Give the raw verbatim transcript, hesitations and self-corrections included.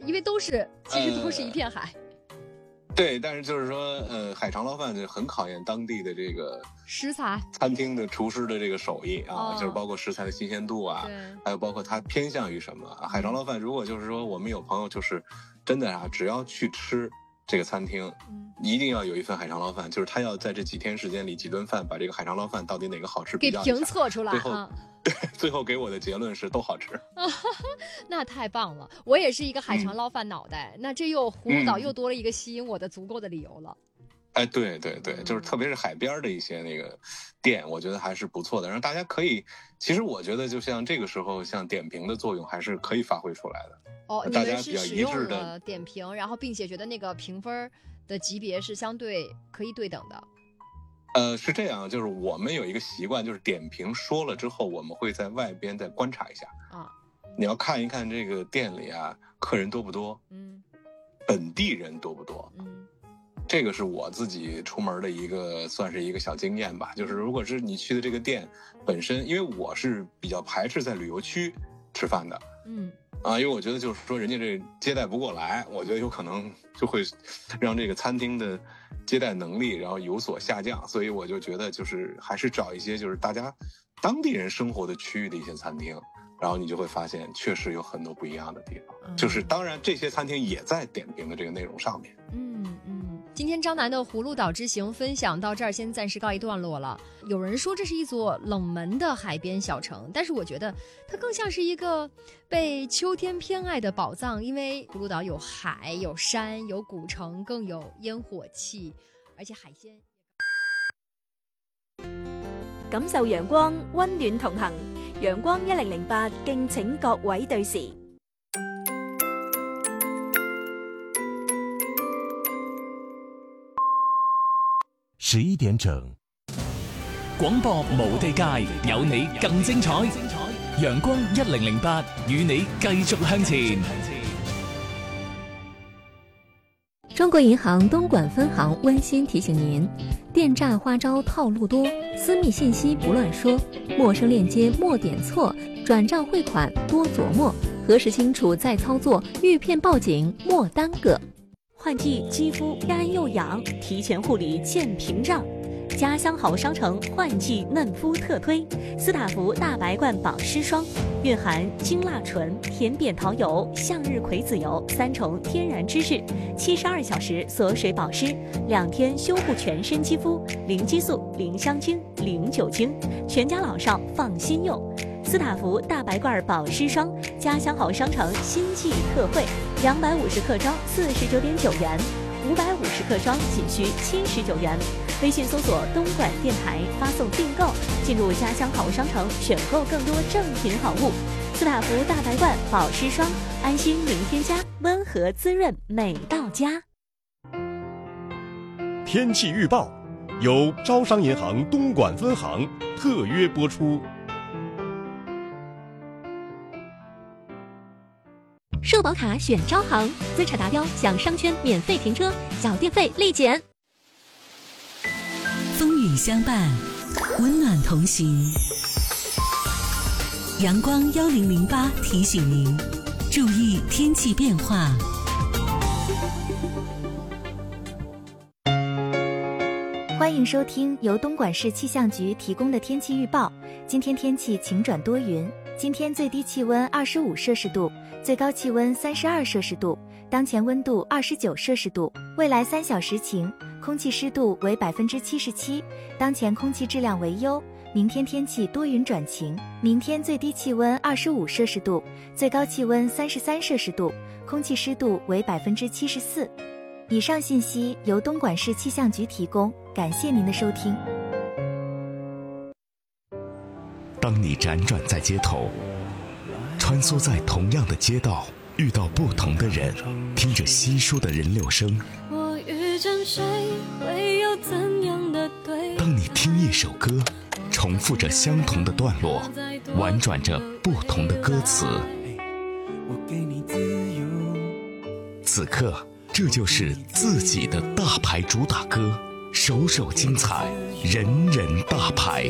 因为都是其实都是一片海。 呃、对，但是就是说，呃，海肠捞饭就很考验当地的这个食材、 餐厅的厨师的这个手艺啊， 哦、 就是包括食材的新鲜度啊，还有包括它偏向于什么。海肠捞饭如果就是说我们有朋友就是真的啊，只要去吃这个餐厅，嗯，一定要有一份海肠捞饭，就是他要在这几天时间里几顿饭把这个海肠捞饭到底哪个好吃比较给评测出来， 最后、 啊、 对，最后给我的结论是都好吃。 那太棒了，我也是一个海肠捞饭脑袋，嗯、那这又葫芦岛又多了一个吸引我的足够的理由了。 哎，对对对，就是特别是海边的一些那个店，我觉得还是不错的。然后大家可以，其实我觉得就像这个时候，像点评的作用还是可以发挥出来的。 哦， 大家你们是使用了点评，然后并且觉得那个评分的级别是相对可以对等的。 呃，是这样，就是我们有一个习惯，就是点评说了之后，我们会在外边再观察一下啊。你要看一看这个店里啊，客人多不多，嗯，本地人多不多，嗯。这个是我自己出门的一个算是一个小经验吧，就是如果是你去的这个店本身，因为我是比较排斥在旅游区吃饭的，嗯，啊，因为我觉得就是说人家这接待不过来，我觉得有可能就会让这个餐厅的接待能力然后有所下降，所以我就觉得就是还是找一些就是大家当地人生活的区域的一些餐厅，然后你就会发现确实有很多不一样的地方，嗯、就是当然这些餐厅也在点评的这个内容上面， 嗯嗯。今天张楠的葫芦岛之行分享到这儿，先暂时告一段落了。有人说这是一座冷门的海边小城，但是我觉得它更像是一个被秋天偏爱的宝藏，因为葫芦岛有海、有山、有古城，更有烟火气，而且海鲜。 感受陽光，溫暖同行。陽光一零零八，敬請各位對時。 十一點整，廣播無地界，有你更精彩。陽光一零零八，與你繼續向前。 中國銀行東莞分行溫馨提醒您：電詐花招套路多，私密信息不亂說，陌生鏈接莫點錯，轉賬匯款多琢磨，核實清楚再操作，遇騙報警莫耽擱。 換季肌膚乾又癢，提前護理見屏障。家鄉好商城換季嫩膚特推斯塔芙大白罐保濕霜，蘊含精辣醇、甜扁桃油、向日葵籽油三重天然脂质，七十二小時鎖水保濕，兩天修護全身肌膚，零激素、零香精、零酒精，全家老少放心用。斯塔芙大白罐保濕霜，家鄉好商城新季特惠，兩百五十克裝四十九點九元，五百五十克裝僅需七十九元。微信搜索東莞電台，發送訂購，進入家鄉好商城，選購更多正品好物。斯塔芙大白罐保濕霜，安心零添加，溫和滋潤美到家。 天氣預報由招商銀行東莞分行特約播出。 社保卡選招行，資產達標享商圈免費停車，繳電費立減。 風雨相伴，溫暖同行。陽光幺零零八提醒您，注意天氣變化。 歡迎收聽由東莞市氣象局提供的天氣預報。今天天氣晴轉多雲，今天最低氣溫二十五攝氏度。最高氣溫三十二攝氏度，當前溫度二十九攝氏度，未來三小時晴，空氣濕度為百分之七十七，當前空氣質量為優。明天天氣多雲轉晴，明天最低氣溫二十五攝氏度，最高氣溫三十三攝氏度，空氣濕度為百分之七十四。以上信息由東莞市氣象局提供，感謝您的收聽。 當你輾轉在街頭，穿梭在同樣的街道，遇到不同的人，聽着稀疏的人流聲。 我遇見誰會有怎樣的對？ 當你聽一首歌，重複着相同的段落，婉轉着不同的歌詞。 我給你自由。 此刻，這就是自己的大牌主打歌，首首精彩，人人大牌。